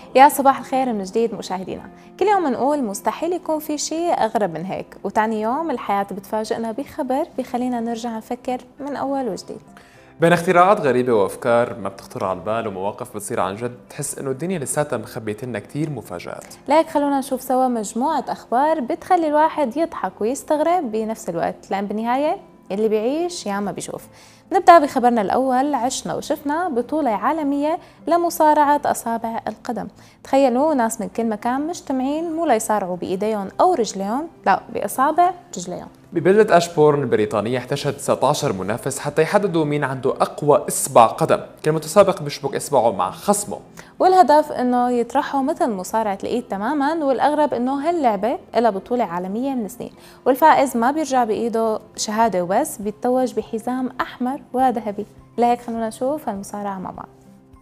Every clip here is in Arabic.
يا صباح الخير من جديد مشاهدينا. كل يوم نقول مستحيل يكون في شيء أغرب من هيك، وتاني يوم الحياة بتفاجئنا بخبر بخلينا نرجع نفكر من أول وجديد. بين اختراعات غريبة وأفكار ما بتخطر على البال ومواقف بتصير عن جد، تحس إنه الدنيا لساتها مخبيت لنا كثير مفاجآت. ليك خلونا نشوف سوا مجموعة أخبار بتخلي الواحد يضحك ويستغرب بنفس الوقت، لأن بالنهاية اللي بيعيش ياما بيشوف. نبدأ بخبرنا الأول. عشنا وشفنا بطولة عالمية لمصارعة أصابع القدم. تخيلوا ناس من كل مكان مجتمعين مو ليصارعوا بإيديهم أو رجليهم، لا بأصابع رجليهم. ببلدة أشبورن البريطانية احتشد 19 منافس حتى يحددوا مين عنده أقوى إصبع قدم، كل متسابق بيشبك إصبعه مع خصمه. والهدف انه يطرحوا مثل مصارعة الايد تماما، والاغرب انه هاللعبة لها بطولة عالمية من سنين، والفائز ما بيرجع بايده شهادة وبس، بيتوج بحزام احمر وذهبي. لهيك خلونا نشوف هالمصارعة مع بعض.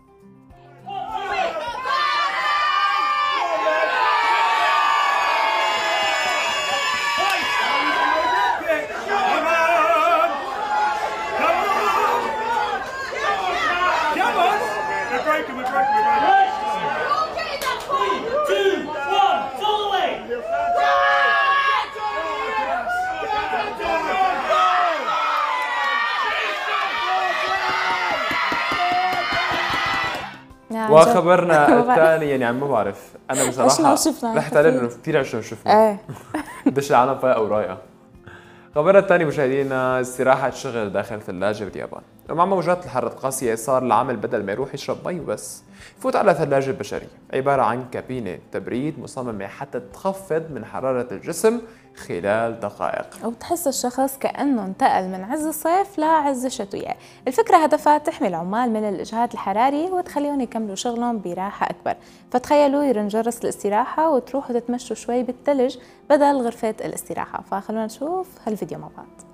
وخبرنا الثاني يعني ما بعرف انا بصراحه رحت عليه انه كثير عشان شفنا قديش العالم فايقه ورايقه. خبرنا الثاني مشاهدينا، استراحه شغل داخل ثلاجه باليابان. ومع موجات الحر القاسيه صار العامل بدل ما يروح يشرب مي وبس يفوت على ثلاجه بشريه عباره عن كابينه تبريد مصممه حتى تخفض من حراره الجسم خلال دقائق، وبتحس الشخص كأنه انتقل من عز الصيف لعز الشتوية. الفكرة هدفها تحمي العمال من الإجهاد الحراري وتخليهم يكملوا شغلهم براحة أكبر. فتخيلوا يرن جرس الاستراحة وتروحوا تتمشوا شوي بالثلج بدل غرفة الاستراحة. فخلونا نشوف هالفيديو مع بعض.